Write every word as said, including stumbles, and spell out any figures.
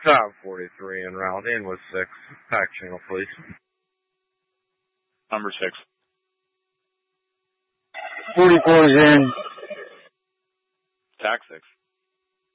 Top forty-three en route, in with six. Pack channel, please. Number six. forty-four is in. Tack six.